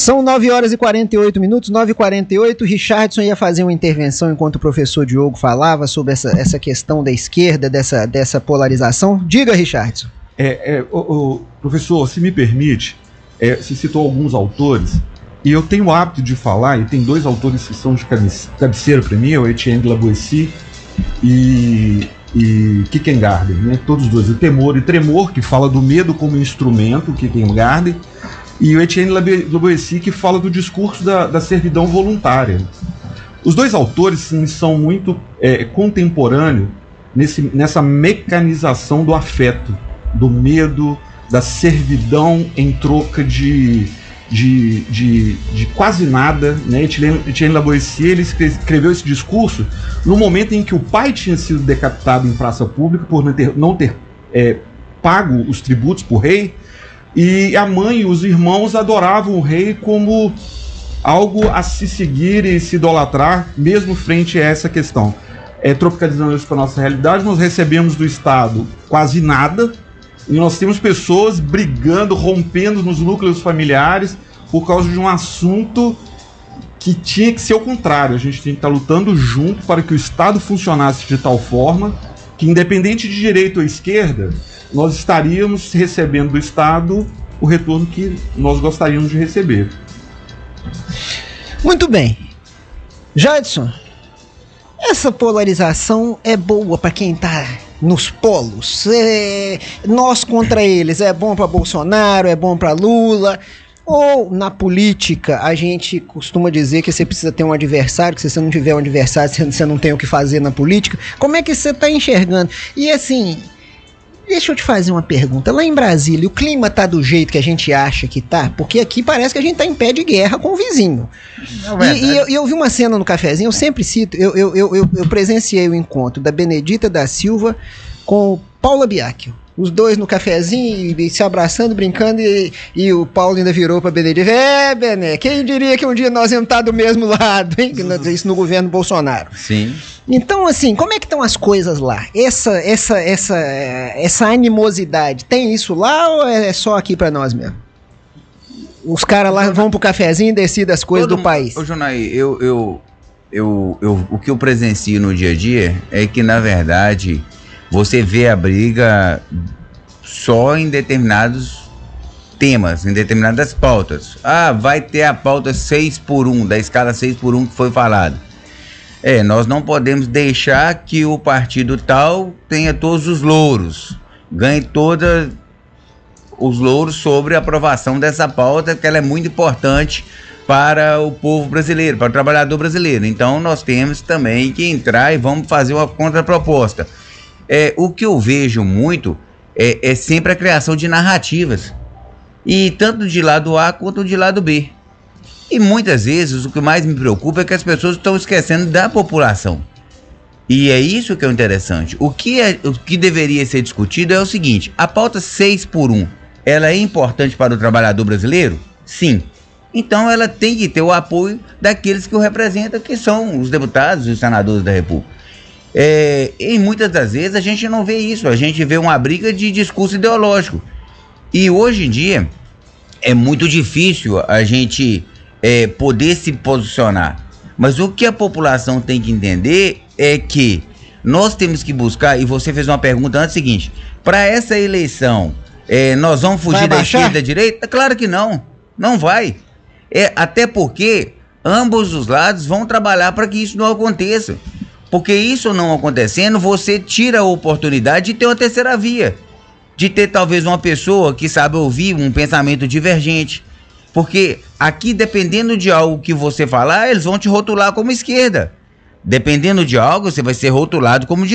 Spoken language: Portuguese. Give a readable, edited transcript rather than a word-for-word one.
São 9h48, 9h48. Richardson ia fazer uma intervenção enquanto o professor Diogo falava sobre essa questão da esquerda, dessa polarização. Diga, Richardson. Professor, se me permite, você citou alguns autores, e eu tenho o hábito de falar, e tem dois autores que são de cabeceira para mim, o Etienne de La Boétie e Kierkegaard, né? Todos dois, o Temor e Tremor, que fala do medo como instrumento, Kierkegaard, e o Etienne de La Boétie, que fala do discurso da servidão voluntária. Os dois autores sim, são muito contemporâneos nessa mecanização do afeto, do medo, da servidão em troca de quase nada, né? Etienne de La Boétie, ele escreveu esse discurso no momento em que o pai tinha sido decapitado em praça pública por não ter pago os tributos para o rei, e a mãe e os irmãos adoravam o rei como algo a se seguir e se idolatrar, mesmo frente a essa questão. Tropicalizando isso para a nossa realidade, nós recebemos do Estado quase nada, e nós temos pessoas brigando, rompendo nos núcleos familiares por causa de um assunto que tinha que ser o contrário. A gente tem que estar lutando junto para que o Estado funcionasse de tal forma que, independente de direita ou esquerda, nós estaríamos recebendo do Estado o retorno que nós gostaríamos de receber. Muito bem. Jadson, essa polarização é boa para quem está nos polos. Nós contra eles. É bom para Bolsonaro, é bom para Lula. Ou na política a gente costuma dizer que você precisa ter um adversário, que se você não tiver um adversário você não tem o que fazer na política. Como é que você está enxergando? E assim, deixa eu te fazer uma pergunta. Lá em Brasília, o clima tá do jeito que a gente acha que tá? Porque aqui parece que a gente tá em pé de guerra com o vizinho. E eu vi uma cena no cafezinho, eu sempre cito, eu presenciei o encontro da Benedita da Silva com o Paula Biacchio. Os dois no cafezinho, e se abraçando, brincando, e o Paulo ainda virou pra Benedita: Bené, quem diria que um dia nós íamos estar do mesmo lado, hein? Isso no governo Bolsonaro. Sim. Então, assim, como é que estão as coisas lá? Essa animosidade, tem isso lá ou é só aqui pra nós mesmo? Os caras lá vão pro cafezinho e decidem as coisas do país. Ô, Jonai, o que eu presencio no dia a dia é que, na verdade, você vê a briga só em determinados temas, em determinadas pautas. Vai ter a pauta 6x1, da escala 6x1 que foi falada. Nós não podemos deixar que o partido tal tenha todos os louros, ganhe todos os louros sobre a aprovação dessa pauta, que ela é muito importante para o povo brasileiro, para o trabalhador brasileiro. Então nós temos também que entrar e vamos fazer uma contraproposta. O que eu vejo muito é sempre a criação de narrativas, e tanto de lado A quanto de lado B. E muitas vezes o que mais me preocupa é que as pessoas estão esquecendo da população. E é isso que é interessante. O que deveria ser discutido é o seguinte: a pauta 6x1, ela é importante para o trabalhador brasileiro? Sim. Então ela tem que ter o apoio daqueles que o representam, que são os deputados e os senadores da República. E muitas das vezes a gente não vê isso, a gente vê uma briga de discurso ideológico. E hoje em dia é muito difícil a gente poder se posicionar. Mas o que a população tem que entender é que nós temos que buscar, e você fez uma pergunta antes, seguinte: para essa eleição, nós vamos fugir da esquerda e da direita? Claro que não, não vai. Até porque ambos os lados vão trabalhar para que isso não aconteça. Porque isso não acontecendo, você tira a oportunidade de ter uma terceira via, de ter talvez uma pessoa que sabe ouvir um pensamento divergente. Porque aqui, dependendo de algo que você falar, eles vão te rotular como esquerda. Dependendo de algo, você vai ser rotulado como direita.